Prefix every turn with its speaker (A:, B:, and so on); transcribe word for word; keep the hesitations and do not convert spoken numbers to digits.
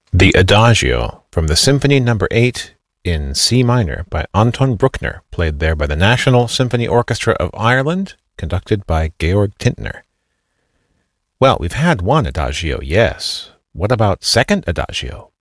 A: The Adagio from the Symphony Number eight in C minor by Anton Bruckner, played there by the National Symphony Orchestra of Ireland, conducted by Georg Tintner. Well, we've had one Adagio, yes. What about second Adagio